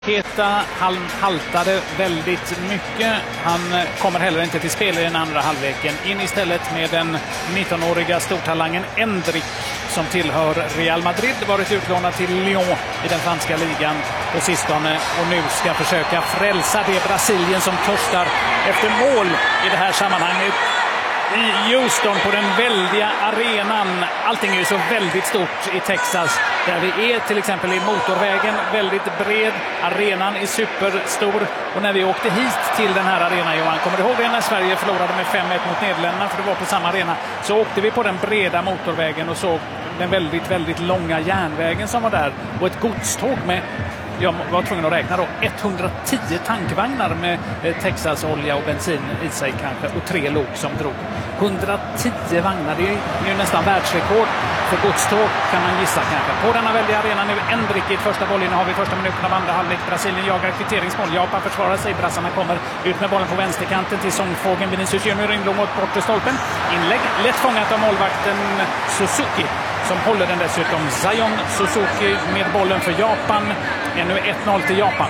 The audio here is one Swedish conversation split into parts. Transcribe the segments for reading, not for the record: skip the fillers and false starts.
Han haltade väldigt mycket. Han kommer heller inte till spel i den andra halvleken. In istället med den 19-åriga stortalangen Endrick som tillhör Real Madrid. Varit utlånad till Lyon i den franska ligan på sistone och nu ska försöka frälsa det Brasilien som törstar efter mål i det här sammanhanget. I Houston på den väldiga arenan. Allting är ju så väldigt stort i Texas. Där vi är till exempel i motorvägen, väldigt bred. Arenan är superstor. Och när vi åkte hit till den här arenan, Johan, kommer du ihåg det när Sverige förlorade med 5-1 mot Nederländerna, för det var på samma arena, så åkte vi på den breda motorvägen och såg den väldigt, väldigt långa järnvägen som var där. Och ett godståg med, jag var tvungen att räkna då, 110 tankvagnar med Texas-olja och bensin i sig kanske, och 3 lok som drog. 110 vagnar, det är ju nästan världsrekord för godståg kan man gissa kanske. På denna väldiga arena nu, Endrick i första bollen har vi första minuten av andra halvlek. Brasilien jagar kvitteringsmål, Japan försvarar sig, brassarna kommer ut med bollen på vänsterkanten till sångfågeln Vinicius Junior, inlång mot bortre stolpen. Inlägg, lätt fångat av målvakten Suzuki. Som håller den dessutom. Zion Suzuki med bollen för Japan. Ännu 1-0 till Japan.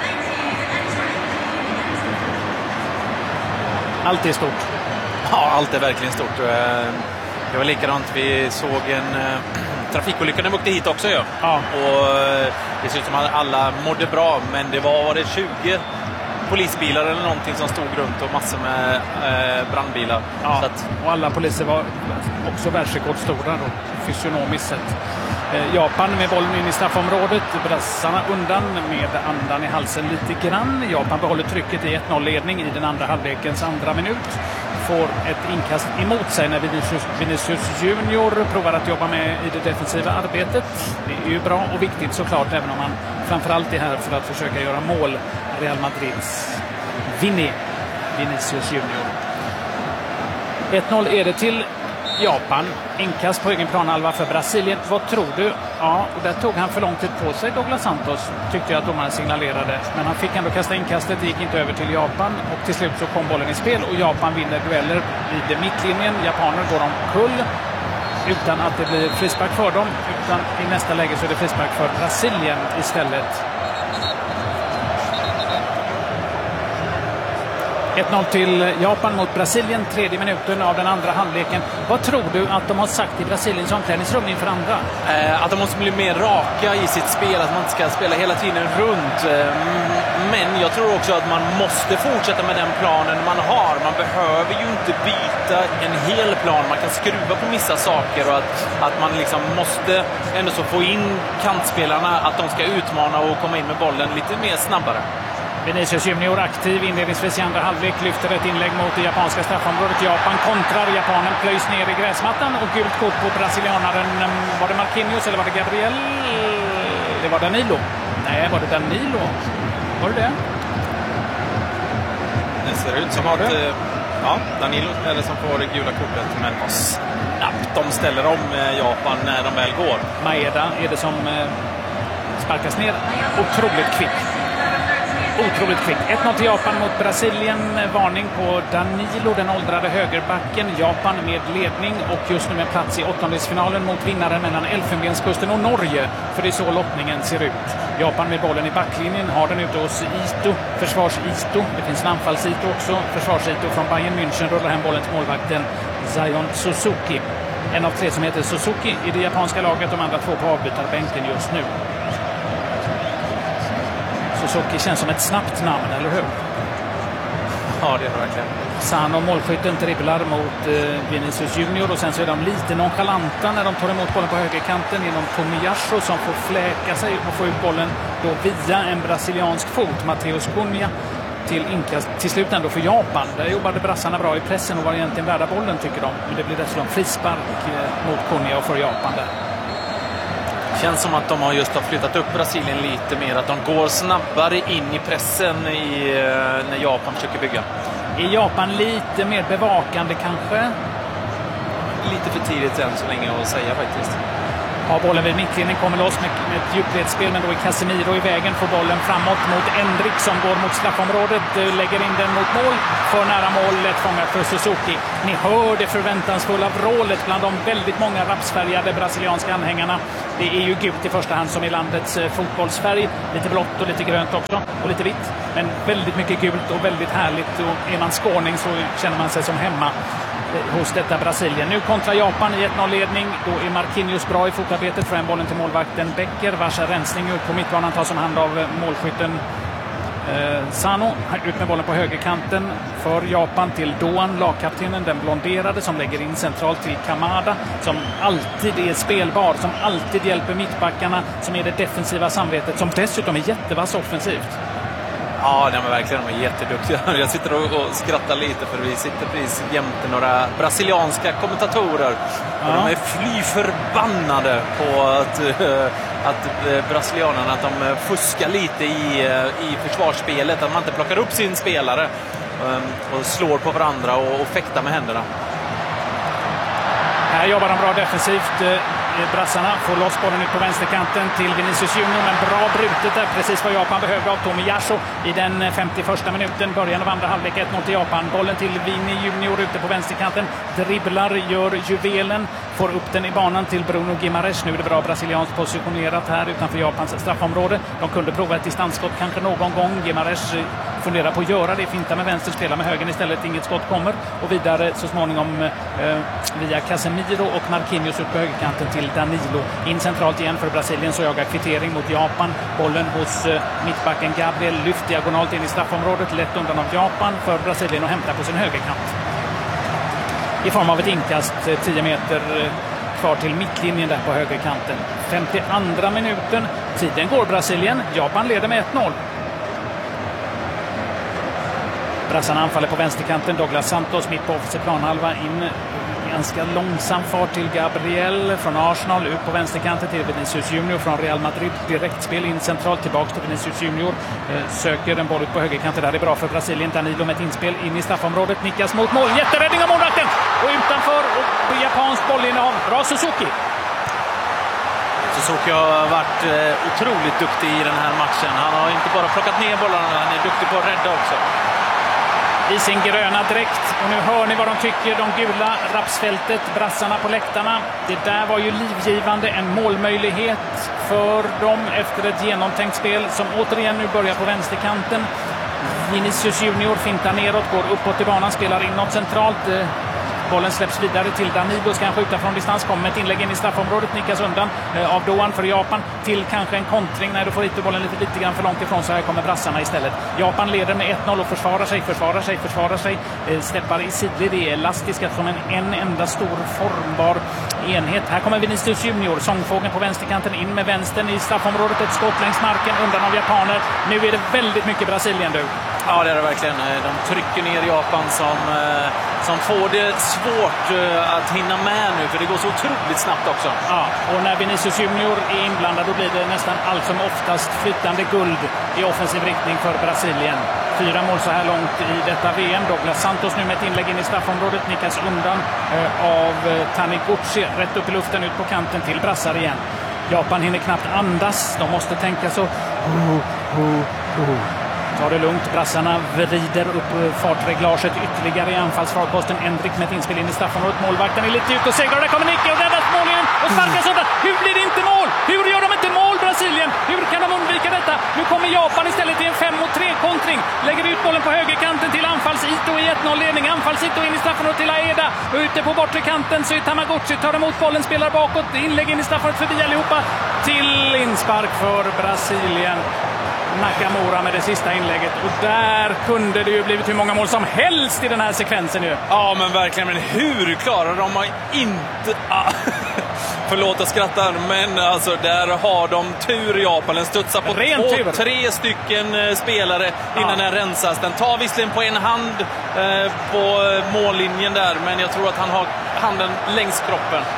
Allt är stort. Ja, allt är verkligen stort. Det var likadant. Vi såg en trafikolycka när vi åkte hit också. Ja. Och det ser ut som att alla mådde bra. Men det var det 20 polisbilar eller någonting som stod runt och massor med brandbilar. Ja, så att, och alla poliser var också världsrekordstora då, fysionomiskt sett. Japan med bollen in i straffområdet. Brassarna undan med andan i halsen lite grann. Japan behåller trycket i 1-0-ledning i den andra halvlekens andra minut. Får ett inkast emot sig när Vinicius Junior provar att jobba med i det defensiva arbetet. Det är ju bra och viktigt såklart, även om man framförallt är här för att försöka göra mål. Real Madrids Vinicius Junior. 1-0 är det till Japan. Inkast på egen planhalva för Brasilien. Vad tror du? Ja, och där tog han för lång tid på sig, Douglas Santos, tyckte jag att domaren signalerade. Men han fick ändå kasta inkastet, det gick inte över till Japan. Och till slut så kom bollen i spel och Japan vinner dueller vid mittlinjen. Japaner går omkull utan att det blir frispark för dem. Utan i nästa läge så är det frispark för Brasilien istället. 1-0 till Japan mot Brasilien, tredje minuten av den andra halvleken. Vad tror du att de har sagt i Brasiliens omklädningsrum inför andra? Att de måste bli mer raka i sitt spel, att man inte ska spela hela tiden runt. Men jag tror också att man måste fortsätta med den planen man har. Man behöver ju inte byta en hel plan. Man kan skruva på vissa saker och att man liksom måste ändå så få in kantspelarna, att de ska utmana och komma in med bollen lite mer snabbare. Vinicius Junior aktiv inledningsvis i andra halvlek, lyfter ett inlägg mot det japanska straffområdet. Japan kontrar, Japanen plöjs ner i gräsmattan och gult kort på brasilianaren. Var det Marquinhos eller var det Gabriel? Det var Danilo. Nej, var det Danilo? Var det det? Det ser ut som att Danilo eller som får det gula kortet, men vad snabbt de ställer om Japan när de väl går. Maeda är det som sparkas ner. Otroligt kvick. 1-0 till Japan mot Brasilien. Varning på Danilo, den åldrade högerbacken. Japan med ledning och just nu med plats i åttondelsfinalen mot vinnaren mellan Elfenbenskusten och Norge. För det är så lottningen ser ut. Japan med bollen i backlinjen, har den ute hos Ito, försvars-Ito. Det finns en anfalls-Ito också. Försvars-Ito från Bayern München rullar hem bollen till målvakten Zion Suzuki. En av 3 som heter Suzuki i det japanska laget, de andra 2 på avbytarbänken just nu. Suzuki känns som ett snabbt namn, eller hur? Ja, det är det verkligen. Sano, målskytten, dribblar mot Vinicius Junior och sen så är de lite nonchalanta när de tar emot bollen på högerkanten genom Tomiyasu som får fläka sig och få ut bollen då via en brasiliansk fot, Mateus Cunha, till inkast till slut ändå för Japan. Där jobbade brassarna bra i pressen och var egentligen värda bollen, tycker de. Men det blir dessutom frispark mot Cunha och för Japan där. Känns som att de har just flyttat upp Brasilien lite mer. Att de går snabbare in i pressen när Japan försöker bygga. Är Japan lite mer bevakande kanske? Lite för tidigt än så länge att säga faktiskt. har bollen vid mittlinjen, kommer loss med ett djupledsspel, men då är Casemiro i vägen, får bollen framåt mot Endrick som går mot straffområdet, lägger in den mot mål, för nära mål, lätt fångat för Suzuki. Ni hör det förväntansfulla vrålet bland de väldigt många rapsfärgade brasilianska anhängarna. Det är ju gult i första hand som i landets fotbollsfärg, lite blått och lite grönt också, och lite vitt, men väldigt mycket gult och väldigt härligt, och är man skåning så känner man sig som hemma hos detta Brasilien. Nu kontra Japan i 1-0-ledning. Då är Marquinhos bra i fotarbetet, för en bollen till målvakten Becker, vars rensning ut på mittbanan tas om hand av målskytten Sano. Ut med bollen på högerkanten för Japan till Doan, lagkaptenen, den blonderade, som lägger in centralt till Kamada, som alltid är spelbar, som alltid hjälper mittbackarna, som är det defensiva samvetet, som dessutom är jättevass offensivt. Ja, men verkligen, de är jätteduktiga. Jag sitter och skrattar lite, för vi sitter precis jämte några brasilianska kommentatorer. Och de är fly förbannade på att brasilianerna, att de fuskar lite i försvarsspelet, att man inte plockar upp sin spelare och slår på varandra och fäktar med händerna. Här jobbar de bra defensivt. Brassarna får loss bollen ut på vänsterkanten till Vinicius Junior, men bra brutet där, precis vad Japan behövde av Tomiyasu i den 51:a minuten, början av andra halvlek. 1-0 till Japan. Bollen till Vini Junior ute på vänsterkanten, dribblar, gör juvelen, får upp den i banan till Bruno Guimaraes. Nu är det bra brasilianskt positionerat här utanför Japans straffområde. De kunde prova ett distansskott kanske någon gång. Guimaraes funderar på att göra det, finta med vänster, spela med höger istället, inget skott kommer, och vidare så småningom via Casemiro och Marquinhos ut på högerkanten till Danilo. In centralt igen för Brasilien, så jagar kvittering mot Japan. Bollen hos mittbacken Gabriel, lyft diagonalt in i straffområdet, lätt undan av Japan för Brasilien och hämtar på sin högerkant i form av ett inkast 10 meter kvar till mittlinjen där på högerkanten. 52:a minuten, tiden går Brasilien, Japan leder med 1-0. Brassarna anfaller på vänsterkanten, Douglas Santos mitt på offensiv planhalva, in ganska långsam fart till Gabriel från Arsenal, ut på vänsterkanten till Vinicius Junior från Real Madrid, direktspel in centralt tillbaka till Vinicius Junior, söker en boll ut på högerkanten, där är bra för Brasilien. Danilo med ett inspel in i straffområdet, nickas mot mål, jätteräddning av målvakten och utanför, och japansk bollinnehav, bra Suzuki. Suzuki har varit otroligt duktig i den här matchen. Han har inte bara plockat ner bollarna, han är duktig på att rädda också. I sin gröna dräkt. Och nu hör ni vad de tycker, de gula rapsfältet, brassarna på läktarna. Det där var ju livgivande, en målmöjlighet för dem efter ett genomtänkt spel som återigen nu börjar på vänsterkanten. Vinicius Junior fintar neråt, går uppåt i banan, spelar inåt centralt. Bollen släpps vidare till Danilo, ska han skjuta från distans, kommer ett inlägg in i straffområdet, nickas undan av Doan för Japan till kanske en kontring. Nej, då får inte bollen lite grann för långt ifrån, så här kommer brassarna istället. Japan leder med 1-0 och försvarar sig, steppar i sidled, det är elastiska som en enda stor formbar enhet. Här kommer Vinicius Junior, sångfågeln på vänsterkanten, in med vänstern i straffområdet, ett skott längs marken undan av japaner. Nu är det väldigt mycket Brasilien du. Ja, det är det verkligen. De trycker ner Japan som får det svårt att hinna med nu, för det går så otroligt snabbt också. Ja, och när Vinicius Junior är inblandad, då blir det nästan allt som oftast flytande guld i offensiv riktning för Brasilien. 4 mål så här långt i detta VM. Douglas Santos nu med ett inlägg in i straffområdet, nickas undan av Taniguchi, rätt upp i luften ut på kanten till brassar igen. Japan hinner knappt andas, de måste tänka så. Ta det lugnt, brassarna vrider upp fartreglaget ytterligare i anfallsfarkosten. Endrick med ett inspel in i straffområdet, målvakten är lite ut och segrar, där kommer Nicke och räddas mål igen och sparkas undan. Hur blir det inte mål? Hur gör de inte mål Brasilien? Hur kan de undvika detta? Nu kommer Japan istället i en 5-mot-3-kontring, lägger ut bollen på högerkanten till anfalls-Ito i 1-0-ledning, anfalls-Ito in i straffområdet till Aeda, och ute på bortre kanten så är Tamaguchi, tar emot bollen, spelar bakåt, inlägg in i straffområdet förbi allihopa, till inspark för Brasilien. Nakamura med det sista inlägget, och där kunde det ju blivit hur många mål som helst i den här sekvensen nu. Ja, men verkligen, men hur klarar de inte... Förlåt att skratta, men alltså där har de tur i Japan. Den studsar på 3 stycken spelare innan den rensas. Den tar visserligen på en hand på mållinjen där, men jag tror att han har handen längs kroppen.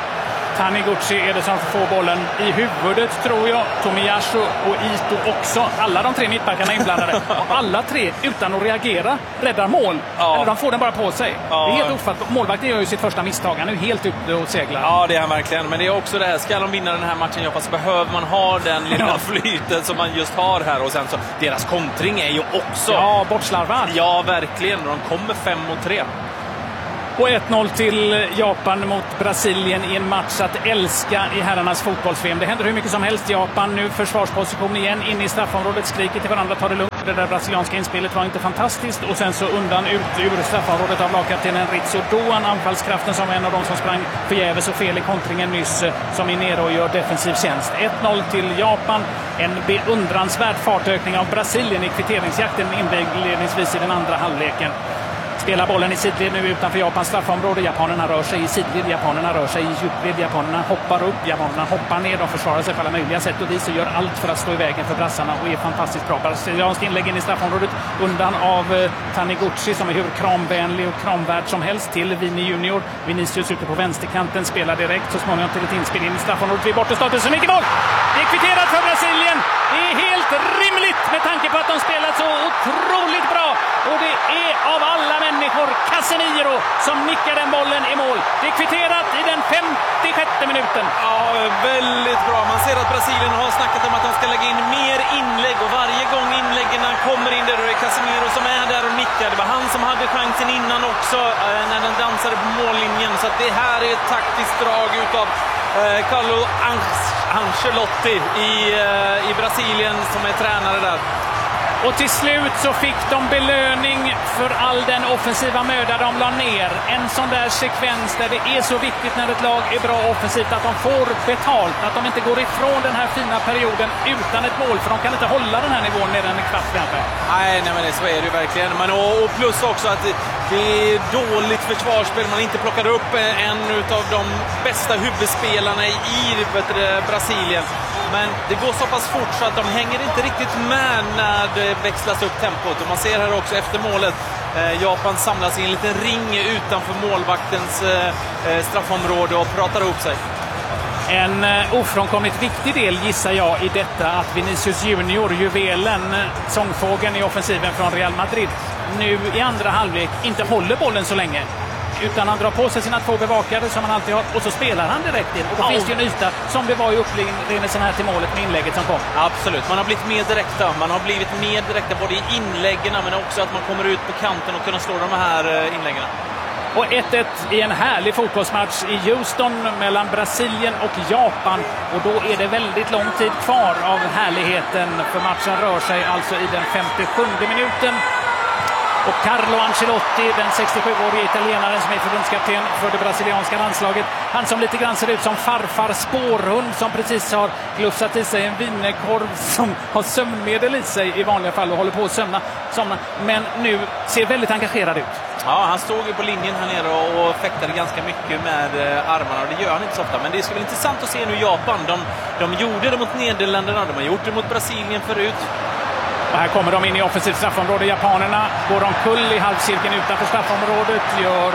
Taniguchi är det som får bollen i huvudet, tror jag. Tomiyasu och Ito också. Alla de tre mittbackarna inblandade. Och alla tre, utan att reagera, räddar mål. Ja. Eller de får den bara på sig. Ja. Det är helt ofattbart. Målvakten gör ju sitt första misstag. Han är helt ute och seglar. Ja, det är han verkligen. Men det är också det här. Ska de vinna den här matchen, så behöver man ha den lilla flyten som man just har här. Och sen så, deras kontring är ju också... Ja, bortslarvad. Ja, verkligen. De kommer 5-3. Och 1-0 till Japan mot Brasilien i en match att älska i herrarnas fotbolls-VM. Det händer hur mycket som helst. Japan nu försvarsposition igen, in i straffområdet, skriker till varandra, tar det lugnt. Det där brasilianska inspelet var inte fantastiskt. Och sen så undan ut ur straffområdet av lagkaptenen Ritsu Doan, anfallskraften som en av de som sprang förgäves och fel i kontringen nyss, som är nere och gör defensiv tjänst. 1-0 till Japan. En beundransvärd fartökning av Brasilien i kvitteringsjakten inledningsvis i den andra halvleken. Spelar bollen i sidled nu utanför Japans straffområde. Japanerna rör sig i sidled, japanerna rör sig i djupled, japanerna hoppar upp, japanerna hoppar ner. De försvarar sig på alla möjliga sätt och vis och gör allt för att stå i vägen för brassarna och är fantastiskt bra. Brasilianskt inlägg in i straffområdet undan av Taniguchi som är hur kramvänlig och kramvärd som helst till Vini Junior. Vinicius ute på vänsterkanten spelar direkt så småningom till ett inspel in i straffområdet vid bortestatusen. Mycket mål! Det är kvitterat för Brasilien. Det är helt rimligt med tanke på att de spelat så otroligt bra. Och det är av alla människor Casemiro som nickar den bollen i mål. Det är kvitterat i den 56:e minuten. Ja, väldigt bra. Man ser att Brasilien har snackat om att de ska lägga in mer inlägg. Och varje gång inläggen kommer in där, då är det Casemiro som är där och nickar. Det var han som hade chansen innan också när den dansade på mållinjen. Så att det här är ett taktiskt drag utav Carlo Ancelotti i Brasilien som är tränare där. Och till slut så fick de belöning för all den offensiva möda de la ner. En sån där sekvens där det är så viktigt när ett lag är bra offensivt att de får betalt. Att de inte går ifrån den här fina perioden utan ett mål. För de kan inte hålla den här nivån mer än en kvart kanske. Nej, men så är det ju verkligen. Men, och plus också att det är dåligt försvarsspel. Man inte plockar upp en av de bästa huvudspelarna i Brasilien. Men det går så pass fort så att de hänger inte riktigt med när det växlas upp tempot. Och man ser här också efter målet, Japan samlas i en liten ring utanför målvaktens straffområde och pratar upp sig. En ofrånkomligt viktig del gissar jag i detta att Vinicius Junior, juvelen, sångfågeln i offensiven från Real Madrid, nu i andra halvlek inte håller bollen så länge. Utan han drar på sig sina två bevakare som han alltid har och så spelar han direkt in. Och då finns det ju en yta som det var i upprinnelsen här till målet med inlägget som kom. Absolut, man har blivit mer direkta. Man har blivit mer direkta både i inläggen men också att man kommer ut på kanten och kunna slå de här inläggen. Och 1-1 i en härlig fotbollsmatch i Houston mellan Brasilien och Japan. Och då är det väldigt lång tid kvar av härligheten. För matchen rör sig alltså i den 57:e minuten. Och Carlo Ancelotti, den 67-årige italienaren som är förbundskapten för det brasilianska landslaget. Han som lite grann ser ut som farfar spårhund som precis har glufsat i sig en wienerkorv som har sömnmedel i sig i vanliga fall och håller på att somna. Men nu ser väldigt engagerad ut. Ja, han stod ju på linjen här nere och fäktade ganska mycket med armarna och det gör han inte så ofta. Men det ska bli intressant att se nu Japan. De gjorde det mot Nederländerna, de har gjort det mot Brasilien förut. Och här kommer de in i offensivt straffområde. Japanerna går omkull i halvcirkeln utanför straffområdet.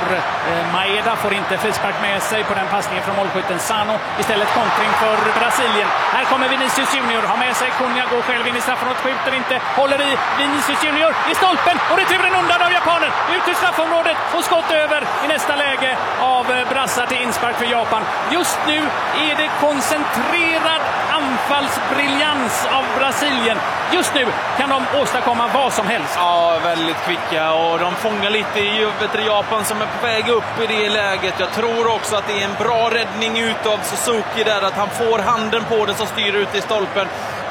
Maeda får inte frispark med sig på den passningen från målskytten Sano. Istället kontring för Brasilien. Här kommer Vinicius Junior. Har med sig Cunha, går själv in i straffområdet. Skjuter inte. Håller i Vinicius Junior i stolpen. Och returen undan av japaner. Ut ur straffområdet och skott över i nästa läge av brassar till inspark för Japan. Just nu är det koncentrerad anfallsbriljans av Brasilien. Just nu kan de åstadkomma vad som helst. Ja, väldigt kvicka och de fångar lite i Japan som är på väg upp i det läget. Jag tror också att det är en bra räddning utav Suzuki där, att han får handen på den som styr ut i stolpen.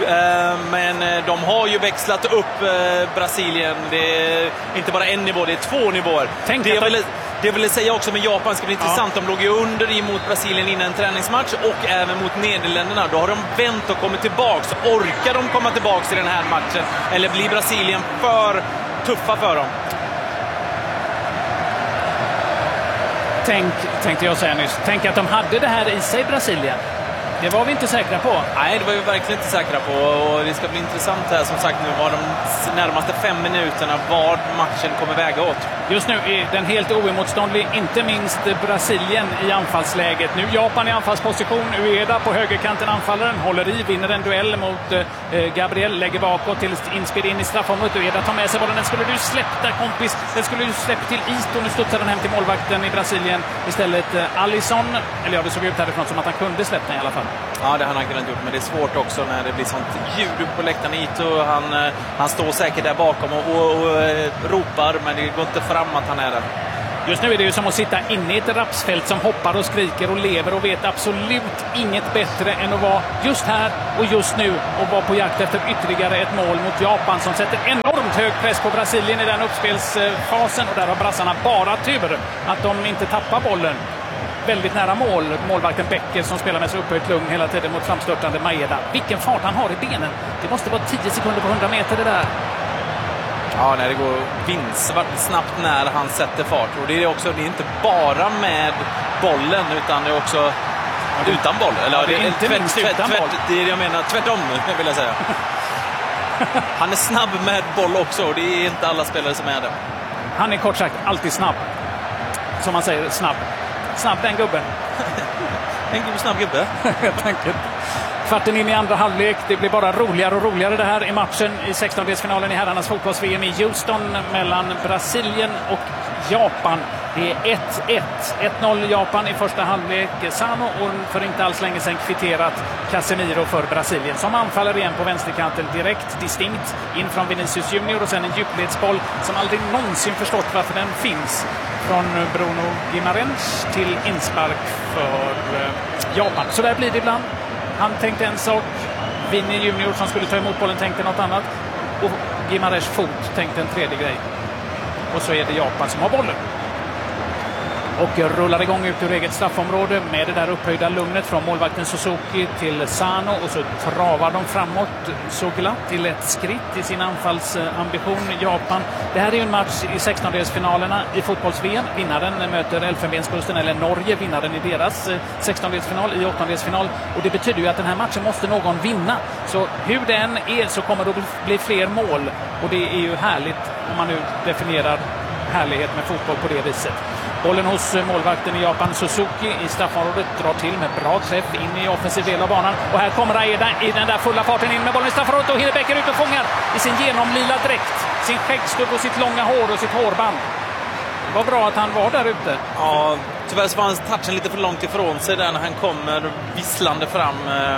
Men de har ju växlat upp Brasilien. Det är inte bara en nivå, det är två nivåer. Det vill säga också med Japan ska bli intressant. De låg ju under emot Brasilien innan en träningsmatch och även mot Nederländerna. Då har de vänt och kommit tillbaks. Orkar de komma tillbaks i den här matchen? Eller blir Brasilien för tuffa för dem? Tänkte jag säga nyss. Tänk att de hade det här i sig, Brasilien. Det var vi inte säkra på. Nej, det var vi verkligen inte säkra på. Och det ska bli intressant här som sagt nu var de närmaste 5 minuterna vad matchen kommer väga åt. Just nu är den helt oemotståndlig, inte minst Brasilien i anfallsläget. Nu Japan i anfallsposition, Ueda på högerkanten, anfallaren håller i, vinner en duell mot Gabriel, lägger bakåt till inspel in i straffområdet. Ueda tar med sig bollen, den skulle du släppt där kompis, den skulle du släppt till Ito, nu studsar den hem till målvakten i Brasilien. Istället Alisson, eller ja, det såg ut härifrån som att han kunde släppt den i alla fall. Ja, det har han kunnat gjort, men det är svårt också när det blir sånt ljud på läktaren. Ito, han står säkert där bakom och ropar, men det går inte fram att han är där. Just nu är det ju som att sitta inne i ett rapsfält som hoppar och skriker och lever och vet absolut inget bättre än att vara just här och just nu och vara på jakt efter ytterligare ett mål mot Japan som sätter enormt hög press på Brasilien i den uppspelsfasen, och där har brassarna bara tur att de inte tappar bollen. Väldigt nära mål. Målvakten Becker som spelar med så upphöjt lugn hela tiden mot framstörtande Maeda. Vilken fart han har i benen. Det måste vara 10 sekunder på 100 meter det där. Ja, när det går vindsvart snabbt när han sätter fart. Och det är också, det är inte bara med bollen utan det är också utan boll. Eller, ja, det är inte minst utan boll. Det är det jag menar, tvärtom vill jag säga. Han är snabb med boll också och det är inte alla spelare som är det. Han är kort sagt alltid snabb. Som man säger, snabb. Snabb den gubben. En snabb gubbe. Helt enkelt. Kvarten in i andra halvlek. Det blir bara roligare och roligare det här i matchen i 16-delsfinalen i herrarnas fotbolls-VM i Houston mellan Brasilien och Japan. Det är 1-1. 1-0 Japan i första halvlek. Sano och för inte alls länge sedan kvitterat Casemiro för Brasilien som anfaller igen på vänsterkanten direkt, distinkt in från Vinicius Junior och sen en djupledsboll som aldrig någonsin förstått varför den finns. Från Bruno Guimarães till inspark för Japan. Så där blir det ibland. Han tänkte en sak, Vinny Junior som skulle ta emot bollen tänkte något annat och Guimarães fot tänkte en tredje grej. Och så är det Japan som har bollen. Och rullar igång ut ur eget straffområde med det där upphöjda lugnet från målvakten Suzuki till Sano och så travar de framåt så glatt till ett skritt i sin anfallsambition Japan. Det här är ju en match i 16-delsfinalerna i fotbolls-VM. Vinnaren möter Elfenbenskusten eller Norge, vinnaren i deras 16-delsfinal i 8-delsfinal. Och det betyder ju att den här matchen måste någon vinna. Så hur den är så kommer det att bli fler mål och det är ju härligt om man nu definierar härlighet med fotboll på det viset. Bollen hos målvakten i Japan Suzuki i straffområdet drar till med bra träff in i offensiv del av banan. Och här kommer Aeda i den där fulla farten in med bollen i straffområdet och Becker ut och fångar i sin genomlila dräkt, sin skäggstubb och sitt långa hår och sitt hårband. Det var bra att han var där ute. Ja, tyvärr så var hans touchen lite för långt ifrån sig där när han kommer visslande fram.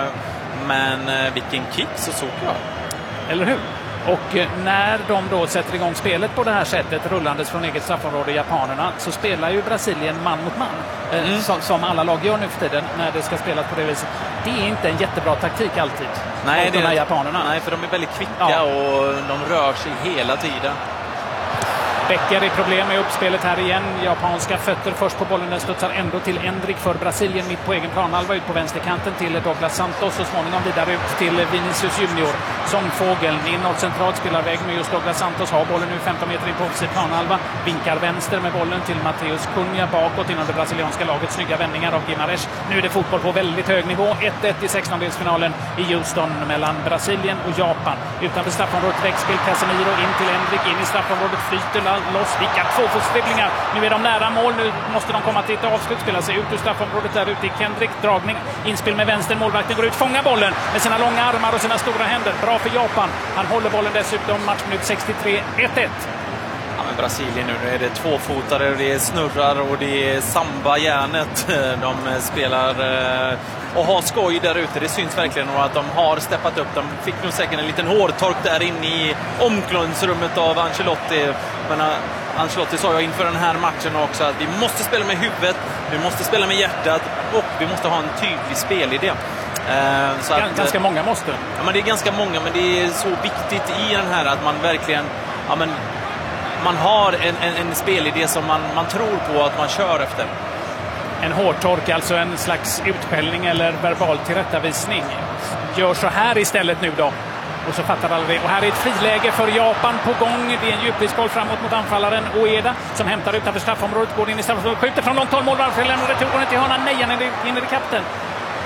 Men vilken kick Suzuki var. Eller hur? Och när de då sätter igång spelet på det här sättet, rullandes från eget straffområde, japanerna, så spelar ju Brasilien man mot man. Som alla lag gör nu för tiden när det ska spelas på det viset. Det är inte en jättebra taktik alltid. Nej, de här japanerna. Nej, för de är väldigt kvicka och de rör sig hela tiden. Becker är problem med uppspelet här igen. Japanska fötter först på bollen. Den studsar ändå till Endrick för Brasilien mitt på egen planhalva ut på vänsterkanten till Douglas Santos och småningom vidare ut till Vinicius Junior. Som fågeln inåt centralt spelarväg med just Douglas Santos har bollen nu 15 meter in på sin planhalva. Vinkar vänster med bollen till Mateus Cunha bakåt inom det brasilianska laget. Snygga vändningar av Guimarães. Nu är det fotboll på väldigt hög nivå. 1-1 i 16-delsfinalen i Houston mellan Brasilien och Japan. Utanför straffområdet växtspel Casemiro in till Endrick. In i straffområdet flyter loss. Vilka tvåfotsdribblingar. Nu är de nära mål. Nu måste de komma till ett avslut. Spela sig ut ur straffområdet där ute i Kendrick. Dragning. Inspel med vänster. Målvakten går ut. Fångar bollen med sina långa armar och sina stora händer. Bra för Japan. Han håller bollen dessutom. Matchminut 63. 1-1. Ja, men Brasilien nu är det tvåfotare, det är snurrar och det är samba-järnet. De spelar och har skoj där ute. Det syns verkligen att de har steppat upp. De fick nog säkert en liten hårtork där inne i omklädningsrummet av Ancelotti. Men Ancelotti sa ju inför den här matchen också att vi måste spela med huvudet, vi måste spela med hjärtat och vi måste ha en tydlig spelidé. Så att, ganska många måste. Ja, men det är ganska många, men det är så viktigt i den här att man verkligen... Ja, men, man har en spelidé som man tror på att man kör efter. En hårtork, alltså en slags utskällning eller verbal tillrättavisning. Gör så här istället nu då. Och så fattar alla det. Och här är ett friläge för Japan på gång. Det är en djupledsboll framåt mot anfallaren Ueda som hämtar utanför straffområdet, går in i straffområdet, skjuter från långt håll, målvakt lämnar returen till hörnan. Nej, han är in i kapten.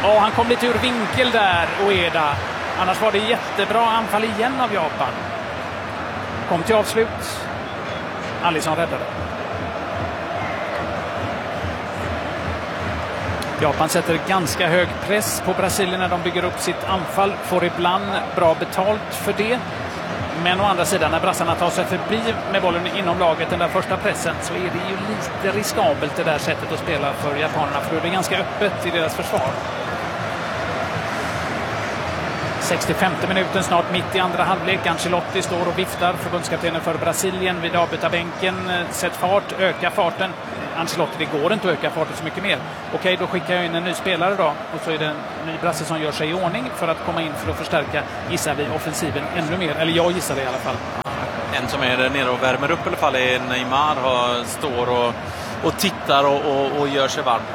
Han kom lite ur vinkel där, Ueda. Annars var det jättebra anfall igen av Japan. Kom till avslut. Alisson räddade. Japan sätter ganska hög press på Brasilien när de bygger upp sitt anfall. Får ibland bra betalt för det. Men å andra sidan, när brassarna tar sig förbi med bollen inom laget, den där första pressen, så är det ju lite riskabelt det där sättet att spela för japanerna. För det är ganska öppet i deras försvar. 65:e minuten, snart mitt i andra halvlek. Ancelotti står och viftar, förbundskaptenen för Brasilien, vid avbytarbänken. Sätt fart, öka farten. Ancelotti, det går inte att öka farten så mycket mer. Okej, då skickar jag in en ny spelare då. Och så är det en ny brasse som gör sig i ordning för att komma in för att förstärka, gissar vi, offensiven ännu mer. Eller jag gissar det i alla fall. En som är där nere och värmer upp i alla fall är Neymar. Står och tittar och gör sig varm.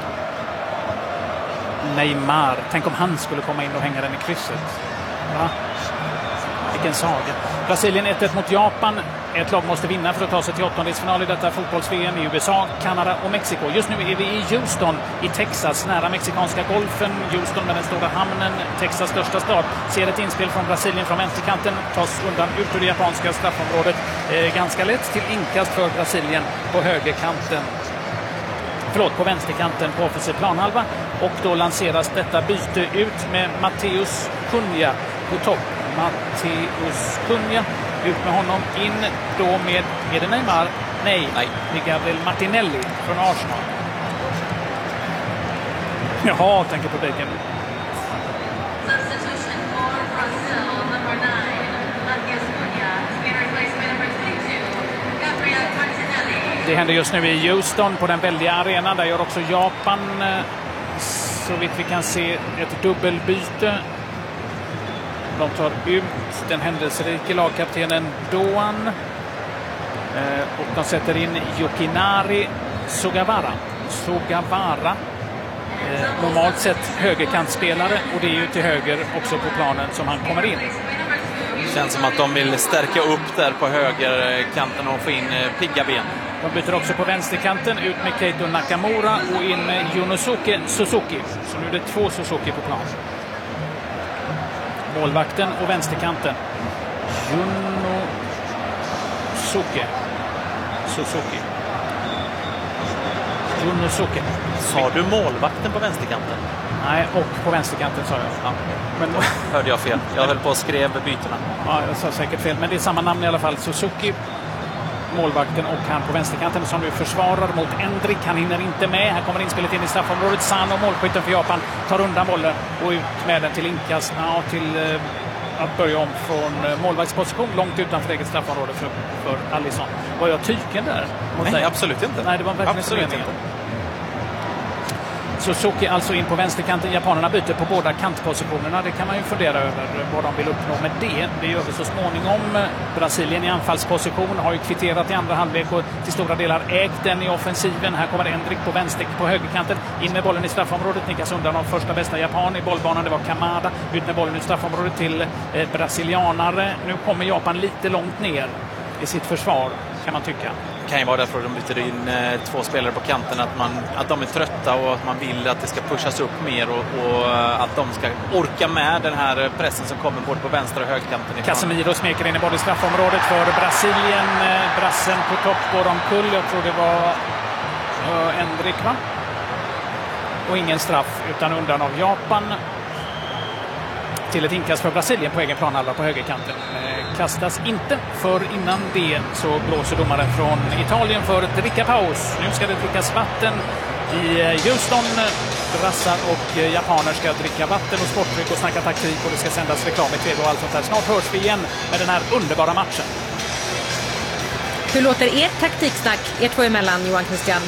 Neymar, tänk om han skulle komma in och hänga den i krysset. Va? Vilken saga. Brasilien 1-1 mot Japan. Ett lag måste vinna för att ta sig till åttondelsfinal i detta fotbolls-VM i USA, Kanada och Mexiko. Just nu är vi i Houston i Texas, nära mexikanska golfen. Houston med den stora hamnen, Texas största stad. Ser ett inspel från Brasilien från vänsterkanten, tas undan ut ur det japanska straffområdet. Ganska lätt till inkast för Brasilien på högerkanten. På vänsterkanten på offensiv planhalva. Och då lanseras detta byte ut med Matheus Cunha på topp. Matheus Cunha ut med honom, in då med, är det Neymar? Nej. Det är Gabriel Martinelli från Arsenal. Jaha, tänker publiken. Det händer just nu i Houston på den väldiga arenan. Där gör också Japan, så vitt vi kan se, ett dubbelbyte. De tar ut den händelserike lagkaptenen Doan. Och de sätter in Yukinari Sugawara. Normalt sett högerkantspelare, och det är ju till höger också på planen som han kommer in. Det känns som att de vill stärka upp där på högerkanten och få in pigga ben. De byter också på vänsterkanten, ut med Keito Nakamura och in med Yunosuke Suzuki. Så nu är det 2 Suzuki på plan. Målvakten och vänsterkanten. Yunosuke. Sa du målvakten på vänsterkanten? Nej, och på vänsterkanten sa jag. Ja. Men hörde jag fel. Jag höll på och skrev bytena. Ja, jag sa säkert fel. Men det är samma namn i alla fall. Suzuki, målvakten, och han på vänsterkanten som nu försvarar mot Endrick. Han hinner inte med. Här kommer inspelet in i straffområdet. Sano, målskytten för Japan, tar undan bollen och ut med den till inkast. Ja, till att börja om från målvaktsposition långt utanför eget straffområde för Alisson. Var jag tyken där? Nej, absolut inte. Nej, det var verkligen absolut inte. Suzuki alltså in på vänsterkanten. Japanerna byter på båda kantpositionerna. Det kan man ju fundera över vad de vill uppnå med det. Det gör vi så småningom. Brasilien i anfallsposition har ju kvitterat i andra halvlek och till stora delar ägt den i offensiven. Här kommer Endrick på högerkanten. In med bollen i straffområdet. Nickas undan av första bästa japan i bollbanan. Det var Kamada. Ut med bollen i straffområdet till brasilianare. Nu kommer Japan lite långt ner i sitt försvar, kan man tycka. Det kan ju vara därför att de byter in 2 spelare på kanten, att de är trötta och att man vill att det ska pushas upp mer och att de ska orka med den här pressen som kommer både på vänster och högerkanten. Casemiro smeker in i både straffområdet för Brasilien. Brassen på topp går omkull. Jag tror det var Endrick, va? Och ingen straff utan undan av Japan. Till ett inkast för Brasilien på egen planhalva på högerkanten. Kastas inte, för innan det så blåser domaren från Italien för ett drickapaus. Nu ska det drickas vatten i Houston. Brassar och japaner ska dricka vatten och sportdryck och snacka taktik, och det ska sändas reklam i TV och allt sånt där. Snart hörs vi igen med den här underbara matchen. Hur låter ert taktiksnack, er två emellan, Johan Christian?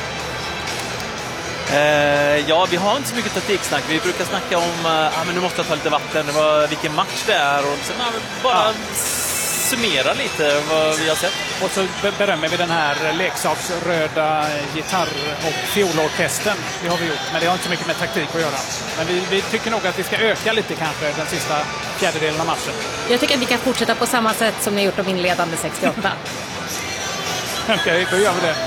Ja, vi har inte så mycket taktiksnack. Vi brukar snacka om men nu måste jag ta lite vatten, vilken match det är, och sen bara summera lite vad vi har sett. Och så berömmer vi den här leksaksröda gitarr- och fiolorkesten. Det har vi gjort, men det har inte så mycket med taktik att göra. Men vi tycker nog att vi ska öka lite kanske den sista fjärdedelen av matchen. Jag tycker att vi kan fortsätta på samma sätt som ni gjort de inledande 68. Okej, då gör vi det.